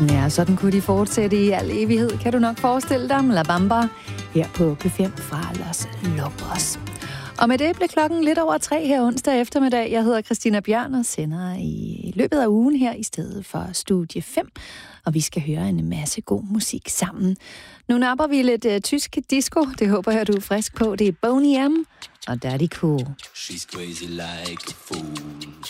Ja, sådan kunne de fortsætte i al evighed, kan du nok forestille dig. La Bamba her på P5 fra Los Lobos. Og med det blev klokken lidt over 3 her onsdag eftermiddag. Jeg hedder Christina Bjørn og sender i løbet af ugen her i stedet for Studie 5. Og vi skal høre en masse god musik sammen. Nu napper vi lidt tysk disco. Det håber jeg, du er frisk på. Det er Boney M og Daddy Cool. She's crazy like a fool.